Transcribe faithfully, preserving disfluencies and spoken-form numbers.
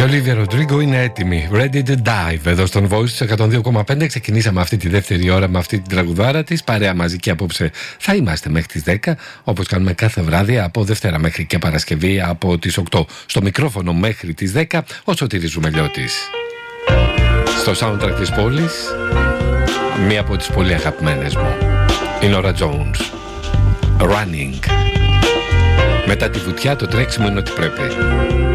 Η Ολίβια Ροντρίγκο είναι έτοιμη. Ready to dive. Εδώ στον Voice εκατόν δύο κόμμα πέντε ξεκινήσαμε αυτή τη δεύτερη ώρα με αυτή την τραγουδάρα της. Παρέα μαζί και απόψε θα είμαστε μέχρι τις δέκα, όπως κάνουμε κάθε βράδυ από Δευτέρα μέχρι και Παρασκευή από τις οκτώ. Στο μικρόφωνο μέχρι τις δέκα ο Σωτήρης Ζουμελιώτης. Στο soundtrack της πόλης, μία από τις πολύ αγαπημένες μου, η Νόρα Jones. Running. Μετά τη βουτιά το τρέξιμο είναι ό,τι πρέπει.